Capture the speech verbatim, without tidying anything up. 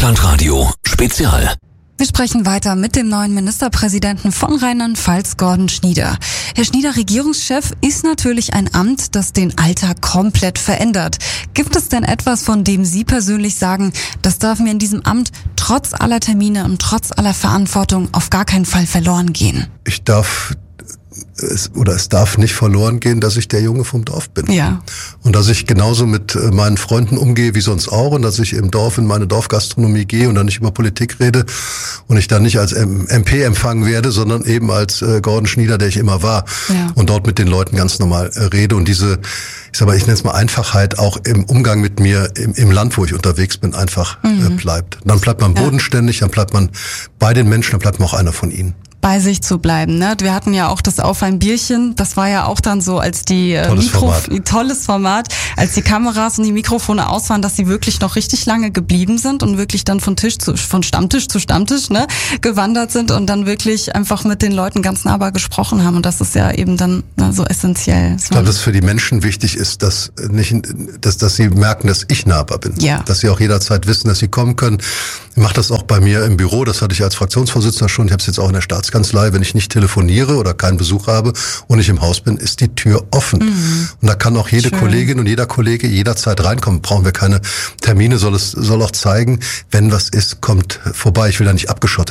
Deutschlandradio Spezial. Wir sprechen weiter mit dem neuen Ministerpräsidenten von Rheinland-Pfalz, Gordon Schnieder. Herr Schnieder, Regierungschef ist natürlich ein Amt, das den Alltag komplett verändert. Gibt es denn etwas, von dem Sie persönlich sagen, das darf mir in diesem Amt trotz aller Termine und trotz aller Verantwortung auf gar keinen Fall verloren gehen? Ich darf Es, oder es darf nicht verloren gehen, dass ich der Junge vom Dorf bin. Ja. Und dass ich genauso mit meinen Freunden umgehe wie sonst auch und dass ich im Dorf in meine Dorfgastronomie gehe und dann nicht über Politik rede und ich dann nicht als M P empfangen werde, sondern eben als äh, Gordon Schnieder, der ich immer war. Ja. Und dort mit den Leuten ganz normal äh, rede und diese, ich sag mal, ich nenne es mal Einfachheit auch im Umgang mit mir im, im Land, wo ich unterwegs bin, einfach mhm. äh, bleibt. Dann bleibt man bodenständig, dann bleibt man bei den Menschen, dann bleibt man auch einer von ihnen. Bei sich zu bleiben, ne? Wir hatten ja auch das Auf ein Bierchen, das war ja auch dann so, als die äh, tolles, Mikro Format. tolles Format, als die Kameras und die Mikrofone aus waren, dass sie wirklich noch richtig lange geblieben sind und wirklich dann von Tisch zu von Stammtisch zu Stammtisch, ne, gewandert sind und dann wirklich einfach mit den Leuten ganz nahbar gesprochen haben und das ist ja eben dann na, so essentiell. Ich glaube, dass für die Menschen wichtig ist, dass nicht, dass dass sie merken, dass ich nahbar bin, ja. dass sie auch jederzeit wissen, dass sie kommen können. Ich mache das auch bei mir im Büro, das hatte ich als Fraktionsvorsitzender schon, ich habe es jetzt auch in der Staatskanzlei, wenn ich nicht telefoniere oder keinen Besuch habe und ich im Haus bin, ist die Tür offen. Mhm. Und da kann auch jede Schön. Kollegin und jeder Kollege jederzeit reinkommen. Brauchen wir keine Termine, soll es soll auch zeigen, wenn was ist, kommt vorbei. Ich will da nicht abgeschottet